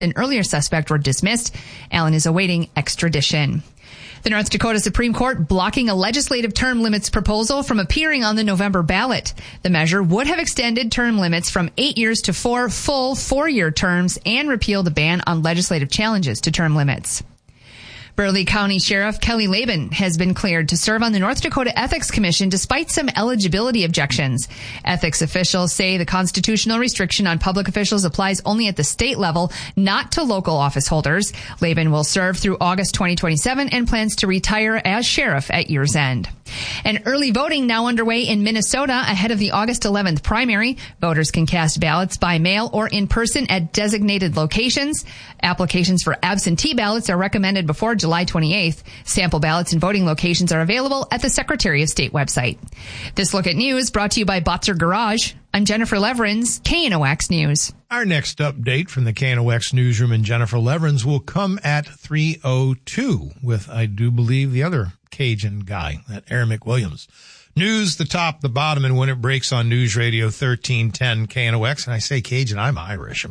An earlier suspect were dismissed. Allen is awaiting extradition. The North Dakota Supreme Court blocking a legislative term limits proposal from appearing on the November ballot. The measure would have extended term limits from 8 years to 4 full 4-year terms and repealed the ban on legislative challenges to term limits. Burleigh County Sheriff Kelly Laban has been cleared to serve on the North Dakota Ethics Commission despite some eligibility objections. Ethics officials say the constitutional restriction on public officials applies only at the state level, not to local office holders. Laban will serve through August 2027 and plans to retire as sheriff at year's end. And early voting now underway in Minnesota ahead of the August 11th primary. Voters can cast ballots by mail or in person at designated locations. Applications for absentee ballots are recommended before July 28th. Sample ballots and voting locations are available at the Secretary of State website. This Look at News brought to you by Botzer Garage. I'm Jennifer Leverins, KNOX News. Our next update from the KNOX newsroom and Jennifer Leverins will come at 3:02 with, I do believe, the other Cajun guy, that Aaron McWilliams. News, the top, the bottom, and when it breaks on News Radio 1310 KNOX. And I say Cajun, I'm Irish.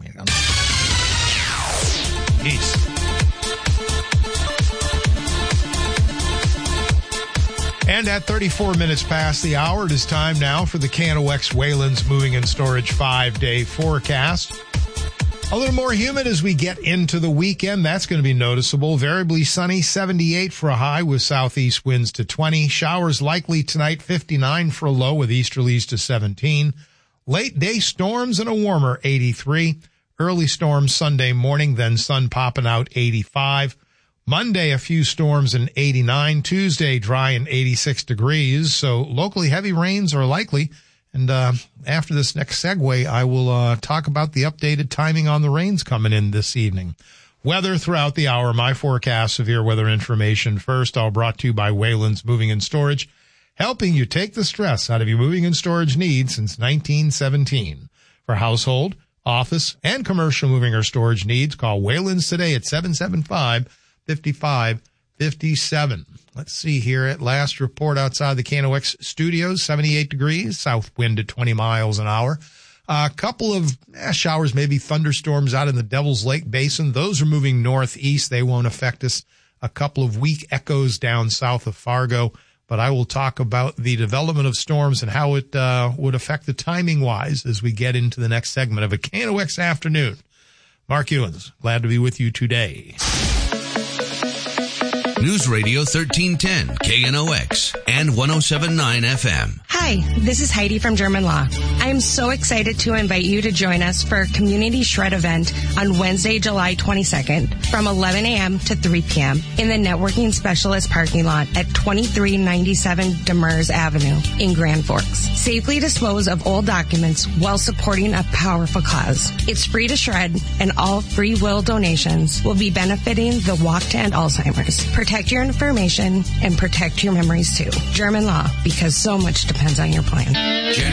Jeez. And at 34 minutes past the hour, it is time now for the KNOX Wayland's Moving and Storage 5-day forecast. A little more humid as we get into the weekend. That's going to be noticeable. Variably sunny, 78 for a high with southeast winds to 20. Showers likely tonight, 59 for a low with easterlies to 17. Late day storms and a warmer 83. Early storms Sunday morning, then sun popping out 85. Monday, a few storms and 89. Tuesday, dry and 86 degrees. So locally heavy rains are likely. And after this next segue, I will talk about the updated timing on the rains coming in this evening. Weather throughout the hour. My forecast, severe weather information first, all brought to you by Wayland's Moving and Storage, helping you take the stress out of your moving and storage needs since 1917. For household, office, and commercial moving or storage needs, call Wayland's today at 775-5557. Let's see here at last report outside the KNOX studios, 78 degrees, south wind at 20 miles an hour. A couple of showers, maybe thunderstorms out in the Devil's Lake Basin. Those are moving northeast. They won't affect us. A couple of weak echoes down south of Fargo. But I will talk about the development of storms and how it would affect the timing-wise as we get into the next segment of a KNOX Afternoon. Mark Ewens, glad to be with you today. News Radio 1310, KNOX, and 107.9 FM. Hi, this is Heidi from German Law. I am so excited to invite you to join us for a Community Shred event on Wednesday, July 22nd from 11 a.m. to 3 p.m. in the Networking Specialist parking lot at 2397 Demers Avenue in Grand Forks. Safely dispose of old documents while supporting a powerful cause. It's free to shred, and all free will donations will be benefiting the Walk to End Alzheimer's. Protect your information and protect your memories too. German Law, because so much depends on your plan.